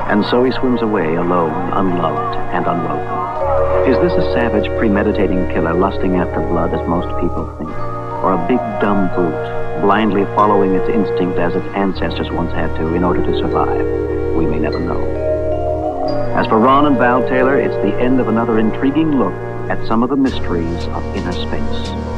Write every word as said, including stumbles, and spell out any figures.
And so he swims away alone, unloved and unwelcome. Is this a savage, premeditating killer lusting after blood, as most people think? Or a big, dumb brute, blindly following its instinct as its ancestors once had to in order to survive? We may never know. As for Ron and Val Taylor, it's the end of another intriguing look at some of the mysteries of inner space.